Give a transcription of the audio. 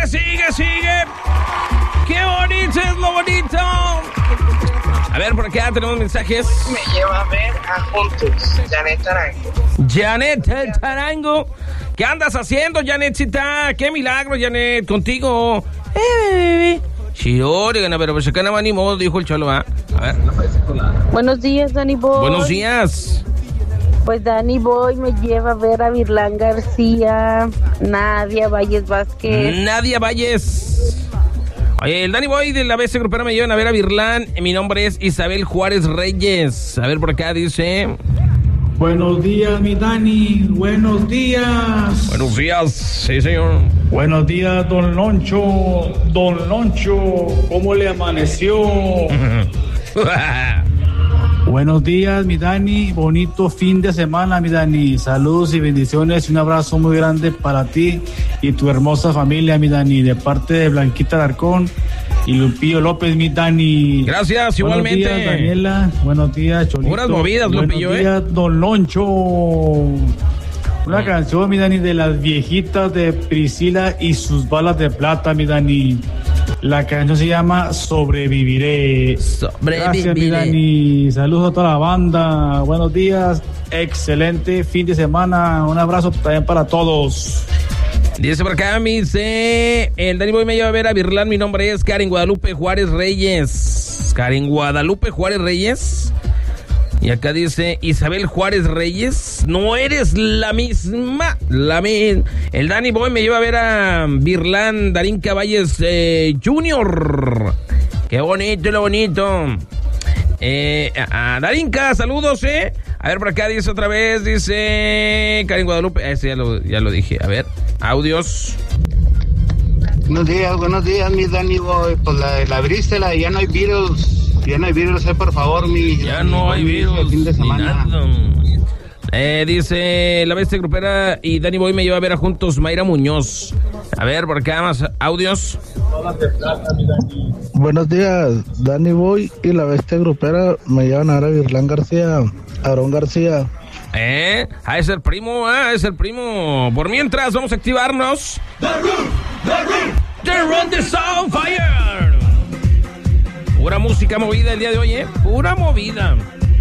sigue. ¡Qué bonito es lo bonito! A ver, por acá tenemos mensajes. Me lleva a ver a Juntos, Janet Tarango. Janet Tarango. ¿Qué andas haciendo, Janetcita? ¡Qué milagro, Janet! Contigo. Bebé. Sí, oigan, pero pues acá no ni modo, dijo el cholo, ¿ah? A ver. Buenos días, Danny Boy. Buenos días. Pues Danny Boy me lleva a ver a Virlán García, Nadia Valles Vázquez. Nadia Valles. Oye, el Danny Boy de la BC Grupera me llevan a ver a Virlán. Mi nombre es Isabel Juárez Reyes. A ver, por acá dice... Buenos días, mi Dani. Buenos días. Buenos días, sí, señor. Buenos días, don Loncho. Don Loncho, ¿cómo le amaneció? Buenos días, mi Dani. Bonito fin de semana, mi Dani. Saludos y bendiciones y un abrazo muy grande para ti y tu hermosa familia, mi Dani. De parte de Blanquita Alarcón y Lupillo López, mi Dani. Gracias, igualmente. Buenos días, Daniela. Buenos días, Cholito. Buenas movidas, Lupillo, Buenos días, don Loncho. Una canción, mi Dani, de las viejitas de Priscila y sus balas de plata, mi Dani. La canción se llama Sobreviviré. Gracias, mi Dani. Saludos a toda la banda. Buenos días. Excelente fin de semana. Un abrazo también para todos. Dice por acá, me dice... El Danny Boy me lleva a ver a Virlán. Mi nombre es Karen Guadalupe Juárez Reyes. Karen Guadalupe Juárez Reyes. Y acá dice Isabel Juárez Reyes. No eres la misma. El Danny Boy me lleva a ver a Virlán Darín Caballes Junior. Qué bonito, lo bonito. A Darinka, saludos, A ver, por acá dice otra vez, dice Karen Guadalupe. Ese ya lo dije. A ver, audios. Buenos días, mi Danny Boy. Pues la brístela, ya no hay virus. Ya no hay virus, por favor, mi... Ya no hay virus, el fin de semana. Dice la bestia grupera y Danny Boy me lleva a ver a Juntos Mayra Muñoz. A ver, por acá más audios. Buenos días, Danny Boy y la bestia grupera me llevan a ver a Virlán García, Aarón García. Es el primo, es el primo. Por mientras, vamos a activarnos. The Run is on fire. Pura música movida el día de hoy, pura movida.